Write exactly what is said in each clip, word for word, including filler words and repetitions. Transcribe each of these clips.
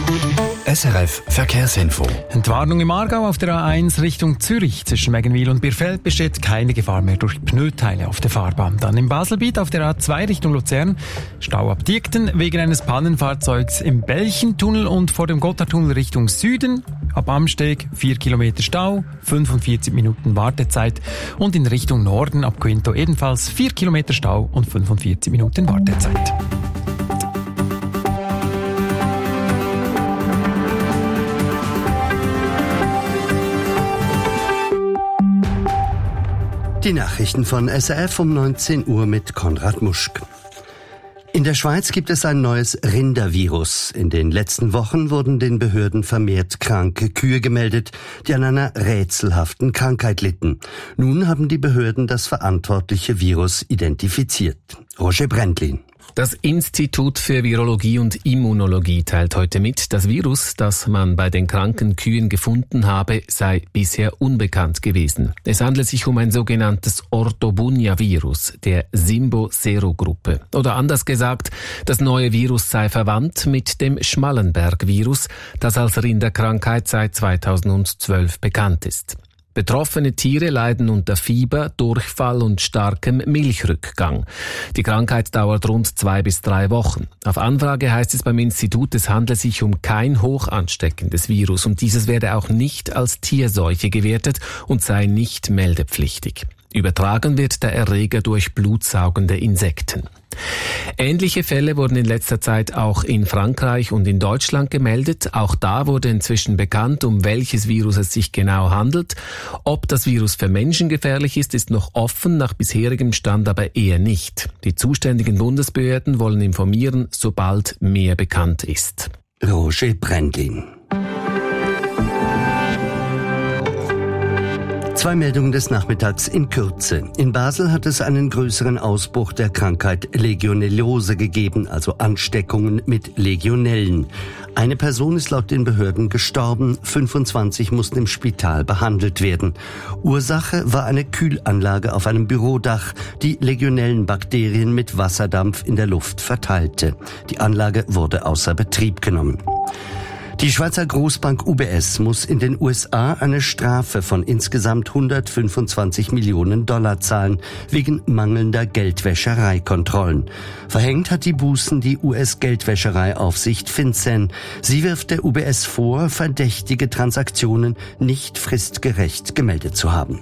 S R F Verkehrsinfo. Entwarnung im Aargau auf der A eins Richtung Zürich. Zwischen Meggenwil und Birfeld besteht keine Gefahr mehr durch Pneuteile auf der Fahrbahn. Dann im Baselbiet auf der A zwei Richtung Luzern. Stau ab Diekten wegen eines Pannenfahrzeugs im Belchentunnel und vor dem Gotthardtunnel Richtung Süden. Ab Amsteg vier Kilometer Stau, fünfundvierzig Minuten Wartezeit. Und in Richtung Norden ab Quinto ebenfalls vier Kilometer Stau und fünfundvierzig Minuten Wartezeit. Die Nachrichten von S R F um neunzehn Uhr mit Konrad Muschk. In der Schweiz gibt es ein neues Rindervirus. In den letzten Wochen wurden den Behörden vermehrt kranke Kühe gemeldet, die an einer rätselhaften Krankheit litten. Nun haben die Behörden das verantwortliche Virus identifiziert. Roger Brendlin. Das Institut für Virologie und Immunologie teilt heute mit, das Virus, das man bei den kranken Kühen gefunden habe, sei bisher unbekannt gewesen. Es handelt sich um ein sogenanntes Orthobunia-Virus der Simbo-Serogruppe. Oder anders gesagt, das neue Virus sei verwandt mit dem Schmallenberg-Virus, das als Rinderkrankheit seit zweitausendzwölf bekannt ist. Betroffene Tiere leiden unter Fieber, Durchfall und starkem Milchrückgang. Die Krankheit dauert rund zwei bis drei Wochen. Auf Anfrage heißt es beim Institut, es handle sich um kein hoch ansteckendes Virus und dieses werde auch nicht als Tierseuche gewertet und sei nicht meldepflichtig. Übertragen wird der Erreger durch blutsaugende Insekten. Ähnliche Fälle wurden in letzter Zeit auch in Frankreich und in Deutschland gemeldet. Auch da wurde inzwischen bekannt, um welches Virus es sich genau handelt. Ob das Virus für Menschen gefährlich ist, ist noch offen, nach bisherigem Stand aber eher nicht. Die zuständigen Bundesbehörden wollen informieren, sobald mehr bekannt ist. Roger Brendlin. Zwei Meldungen des Nachmittags in Kürze. In Basel hat es einen größeren Ausbruch der Krankheit Legionellose gegeben, also Ansteckungen mit Legionellen. Eine Person ist laut den Behörden gestorben, fünfundzwanzig mussten im Spital behandelt werden. Ursache war eine Kühlanlage auf einem Bürodach, die Legionellenbakterien mit Wasserdampf in der Luft verteilte. Die Anlage wurde außer Betrieb genommen. Die Schweizer Großbank U B S muss in den U S A eine Strafe von insgesamt hundertfünfundzwanzig Millionen Dollar zahlen, wegen mangelnder Geldwäschereikontrollen. Verhängt hat die Bußen die U S-Geldwäschereiaufsicht FinCEN. Sie wirft der U B S vor, verdächtige Transaktionen nicht fristgerecht gemeldet zu haben.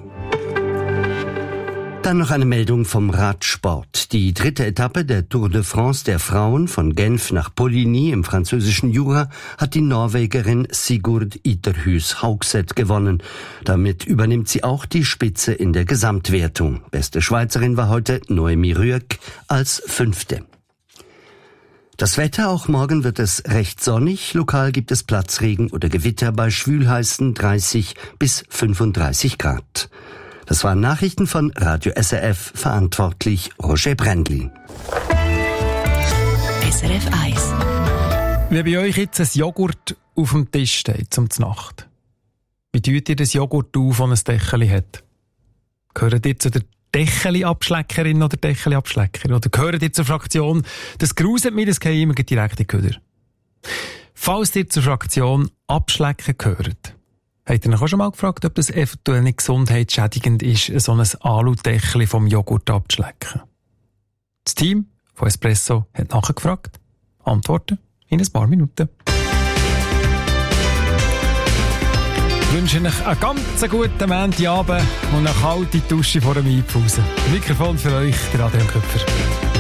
Dann noch eine Meldung vom Radsport. Die dritte Etappe der Tour de France der Frauen von Genf nach Poligny im französischen Jura hat die Norwegerin Sigurd Ytterhus Haugset gewonnen. Damit übernimmt sie auch die Spitze in der Gesamtwertung. Beste Schweizerin war heute Noemi Rüegg als Fünfte. Das Wetter, auch morgen wird es recht sonnig. Lokal gibt es Platzregen oder Gewitter bei schwülheißen dreißig bis fünfunddreißig Grad. Das waren Nachrichten von Radio S R F, verantwortlich Roger Brendlin. S R F eins. Wenn bei euch jetzt ein Joghurt auf dem Tisch steht zum Nacht, wie tut ihr das Joghurt auf, das ein Deckel hat? Gehört ihr zu der Deckel-Abschleckerin oder Deckel-Abschlecker? Oder gehört ihr zur Fraktion, das gruselt mich, das geht immer direkt in die Köder? Falls ihr zur Fraktion Abschlecken gehört, habt ihr euch auch schon mal gefragt, ob das eventuell nicht gesundheitsschädigend ist, so ein Aludeckel vom Joghurt abzuschlecken? Das Team von Espresso hat nachgefragt. Antworten in ein paar Minuten. Ich wünsche euch einen ganz guten Montagabend und eine kalte Dusche vor dem Einpfusen. Mikrofon für euch, der Adrian Köpfer.